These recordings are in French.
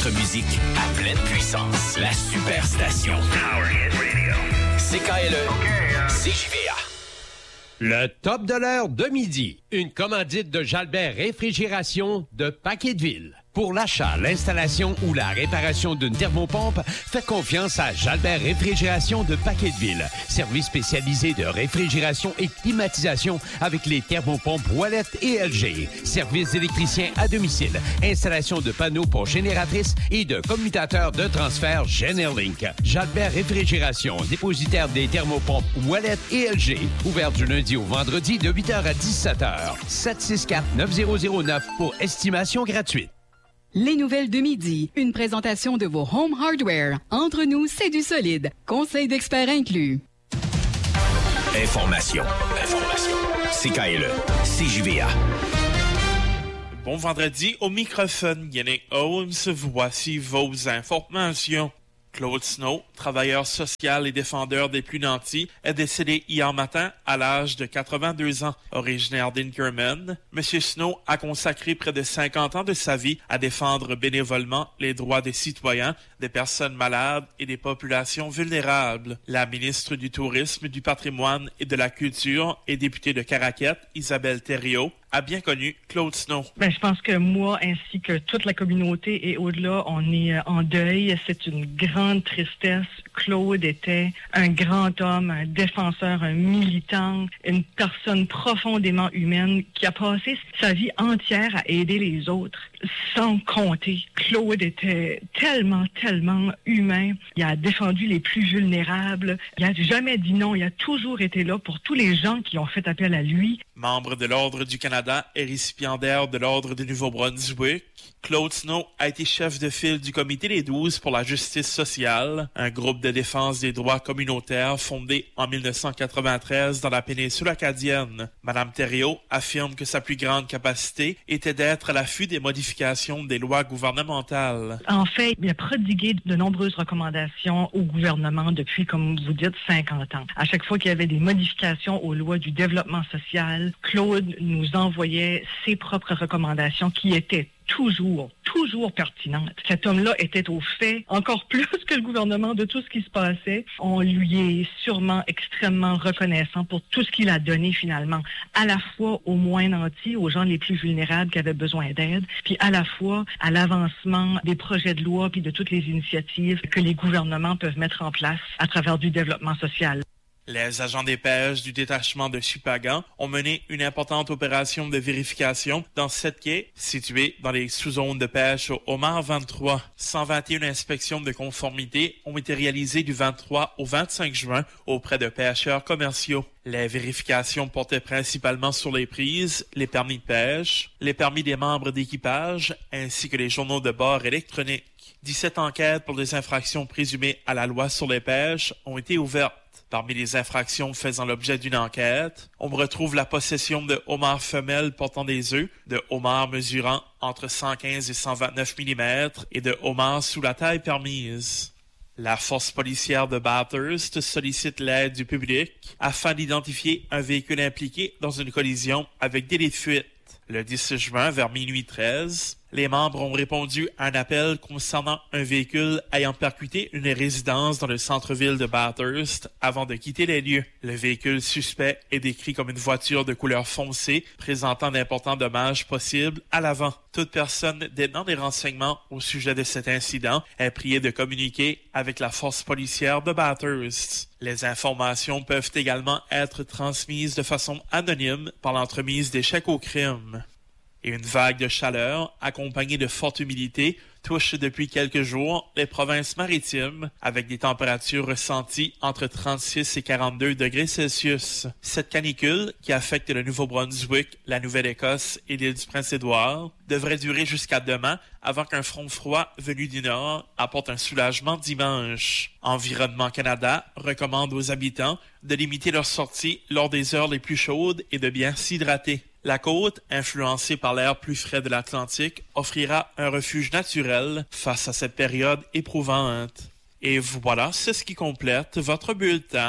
votre musique à pleine puissance. La Superstation. Powerhead Radio. CKLE. CJVA. Le top de l'heure de midi. Une commandite de Jalbert Réfrigération de Paqueteville. Pour l'achat, l'installation ou la réparation d'une thermopompe, faites confiance à Jalbert Réfrigération de Paqueteville. Service spécialisé de réfrigération et climatisation avec les thermopompes Wallet et LG. Service d'électricien à domicile. Installation de panneaux pour génératrices et de commutateurs de transfert Generlink. Jalbert Réfrigération, dépositaire des thermopompes Wallet et LG. Ouvert du lundi au vendredi de 8h à 17h. 764-9009 pour estimation gratuite. Les nouvelles de midi. Une présentation de vos Home Hardware. Entre nous, c'est du solide. Conseil d'experts inclus. Information. CKLE. CJVA. Bon vendredi, au microphone, Yannick Holmes. Voici vos informations. Claude Snow, travailleur social et défendeur des plus nantis, est décédé hier matin à l'âge de 82 ans. Originaire d'Inkerman, M. Snow a consacré près de 50 ans de sa vie à défendre bénévolement les droits des citoyens, des personnes malades et des populations vulnérables. La ministre du Tourisme, du Patrimoine et de la Culture et députée de Caraquette, Isabelle Thériault, a bien connu Claude Snow. Je pense que moi, ainsi que toute la communauté et au-delà, on est en deuil. C'est une grande tristesse. Claude était un grand homme, un défenseur, un militant, une personne profondément humaine qui a passé sa vie entière à aider les autres sans compter. Claude était tellement humain. Il a défendu les plus vulnérables. Il n'a jamais dit non. Il a toujours été là pour tous les gens qui ont fait appel à lui. Membre de l'Ordre du Canada et récipiendaire de l'Ordre du Nouveau-Brunswick, Claude Snow a été chef de file du Comité des 12 pour la justice sociale, un groupe de défense des droits communautaires fondé en 1993 dans la péninsule acadienne. Madame Thériault affirme que sa plus grande capacité était d'être à l'affût des modifications des lois gouvernementales. En fait, il a prodigué de nombreuses recommandations au gouvernement depuis, comme vous dites, 50 ans. À chaque fois qu'il y avait des modifications aux lois du développement social, Claude nous envoyait ses propres recommandations qui étaient toujours pertinente. Cet homme-là était au fait, encore plus que le gouvernement, de tout ce qui se passait. On lui est sûrement extrêmement reconnaissant pour tout ce qu'il a donné finalement, à la fois aux moins nantis, aux gens les plus vulnérables qui avaient besoin d'aide, puis à la fois à l'avancement des projets de loi puis de toutes les initiatives que les gouvernements peuvent mettre en place à travers du développement social. Les agents des pêches du détachement de Chupagan ont mené une importante opération de vérification dans 7 quais situés dans les sous-zones de pêche au homard 23. 121 inspections de conformité ont été réalisées du 23 au 25 juin auprès de pêcheurs commerciaux. Les vérifications portaient principalement sur les prises, les permis de pêche, les permis des membres d'équipage ainsi que les journaux de bord électroniques. 17 enquêtes pour des infractions présumées à la loi sur les pêches ont été ouvertes. Parmi les infractions faisant l'objet d'une enquête, on retrouve la possession de homards femelles portant des œufs, de homards mesurant entre 115 et 129 mm et de homards sous la taille permise. La force policière de Bathurst sollicite l'aide du public afin d'identifier un véhicule impliqué dans une collision avec délit de fuite. Le 10 juin, vers minuit 13, les membres ont répondu à un appel concernant un véhicule ayant percuté une résidence dans le centre-ville de Bathurst avant de quitter les lieux. Le véhicule suspect est décrit comme une voiture de couleur foncée présentant d'importants dommages possibles à l'avant. Toute personne détenant des renseignements au sujet de cet incident est priée de communiquer avec la force policière de Bathurst. Les informations peuvent également être transmises de façon anonyme par l'entremise des chèques au crime. Et une vague de chaleur, accompagnée de forte humidité, touche depuis quelques jours les provinces maritimes, avec des températures ressenties entre 36 et 42 degrés Celsius. Cette canicule, qui affecte le Nouveau-Brunswick, la Nouvelle-Écosse et l'île du Prince-Édouard, devrait durer jusqu'à demain avant qu'un front froid venu du nord apporte un soulagement dimanche. Environnement Canada recommande aux habitants de limiter leur sortie lors des heures les plus chaudes et de bien s'hydrater. La côte, influencée par l'air plus frais de l'Atlantique, offrira un refuge naturel face à cette période éprouvante. Et voilà, c'est ce qui complète votre bulletin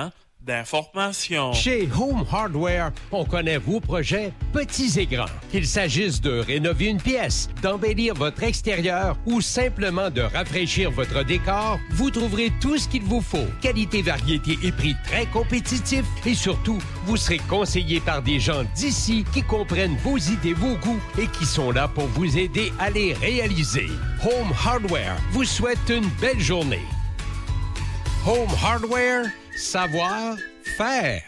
d'informations. Chez Home Hardware, on connaît vos projets petits et grands. Qu'il s'agisse de rénover une pièce, d'embellir votre extérieur ou simplement de rafraîchir votre décor, vous trouverez tout ce qu'il vous faut. Qualité, variété et prix très compétitifs et surtout, vous serez conseillé par des gens d'ici qui comprennent vos idées, vos goûts et qui sont là pour vous aider à les réaliser. Home Hardware vous souhaite une belle journée. Home Hardware, savoir faire.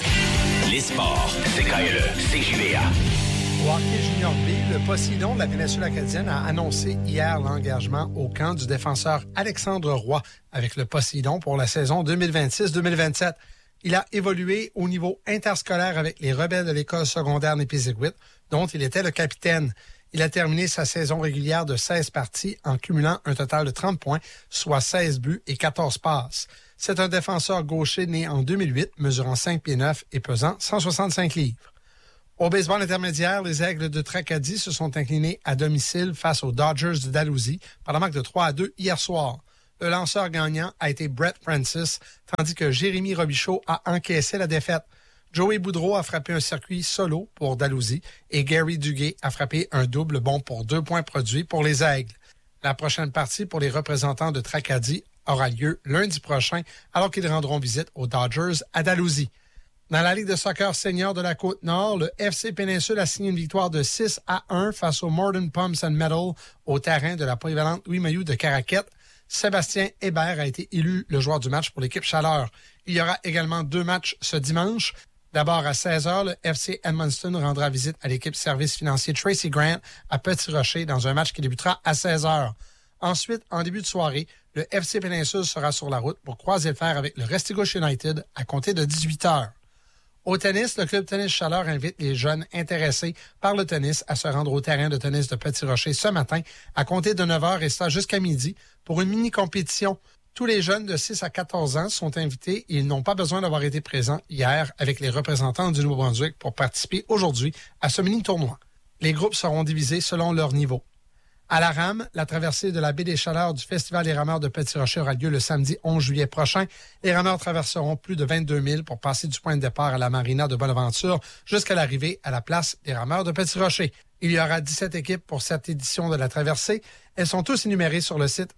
Les sports, CKLE, CJVA. Au hockey junior B, le Poséidon de la péninsule acadienne a annoncé hier l'engagement au camp du défenseur Alexandre Roy avec le Poséidon pour la saison 2026-2027. Il a évolué au niveau interscolaire avec les Rebelles de l'école secondaire Népisiguit, dont il était le capitaine. Il a terminé sa saison régulière de 16 parties en cumulant un total de 30 points, soit 16 buts et 14 passes. C'est un défenseur gaucher né en 2008, mesurant 5 pieds 9 et pesant 165 livres. Au baseball intermédiaire, les Aigles de Tracadie se sont inclinés à domicile face aux Dodgers de Dalhousie par la marque de 3-2 hier soir. Le lanceur gagnant a été Brett Francis, tandis que Jérémy Robichaud a encaissé la défaite. Joey Boudreau a frappé un circuit solo pour Dalhousie et Gary Duguay a frappé un double bon pour 2 points produits pour les Aigles. La prochaine partie pour les représentants de Tracadie aura lieu lundi prochain alors qu'ils rendront visite aux Dodgers à Dalhousie. Dans la Ligue de soccer senior de la Côte-Nord, le FC Péninsule a signé une victoire de 6-1 face au Modern Pumps and Metal au terrain de la polyvalente Louis-Mailloux de Caraquette. Sébastien Hébert a été élu le joueur du match pour l'équipe Chaleur. Il y aura également 2 matchs ce dimanche. D'abord, à 16h, le FC Edmundston rendra visite à l'équipe service financier Tracy Grant à Petit-Rocher dans un match qui débutera à 16h. Ensuite, en début de soirée, le FC Péninsule sera sur la route pour croiser le fer avec le Restigouche United à compter de 18h. Au tennis, le club Tennis Chaleur invite les jeunes intéressés par le tennis à se rendre au terrain de tennis de Petit-Rocher ce matin à compter de 9h et ça jusqu'à midi pour une mini-compétition. Tous les jeunes de 6 à 14 ans sont invités et ils n'ont pas besoin d'avoir été présents hier avec les représentants du Nouveau-Brunswick pour participer aujourd'hui à ce mini-tournoi. Les groupes seront divisés selon leur niveau. À la rame, la traversée de la baie des Chaleurs du Festival des rameurs de Petit-Rocher aura lieu le samedi 11 juillet prochain. Les rameurs traverseront plus de 22 000 pour passer du point de départ à la marina de Bonaventure jusqu'à l'arrivée à la place des rameurs de Petit-Rocher. Il y aura 17 équipes pour cette édition de la traversée. Elles sont tous énumérées sur le site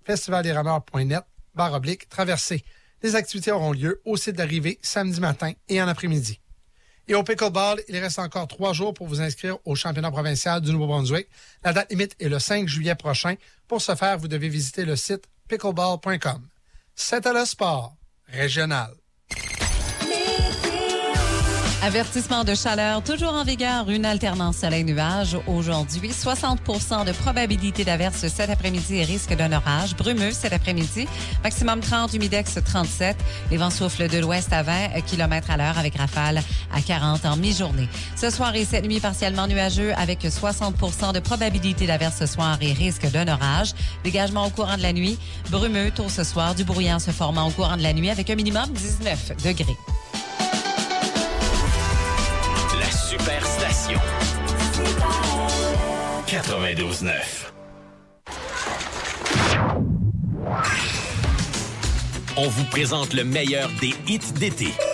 festivaldesrameurs.net/traversée. Les activités auront lieu au site d'arrivée samedi matin et en après-midi. Et au pickleball, il reste encore 3 jours pour vous inscrire au championnat provincial du Nouveau-Brunswick. La date limite est le 5 juillet prochain. Pour ce faire, vous devez visiter le site pickleball.com. C'était le sport régional. Avertissement de chaleur, toujours en vigueur, une alternance soleil-nuage. Aujourd'hui, 60 % de probabilité d'averse cet après-midi et risque d'un orage. Brumeux cet après-midi, maximum 30, humidex 37. Les vents soufflent de l'ouest à 20 km à l'heure avec rafale à 40 en mi-journée. Ce soir et cette nuit, partiellement nuageux avec 60 % de probabilité d'averse ce soir et risque d'un orage. Dégagement au courant de la nuit. Brumeux tôt ce soir, du brouillard se formant au courant de la nuit avec un minimum 19 degrés. Superstation 92.9. On vous présente le meilleur des hits d'été.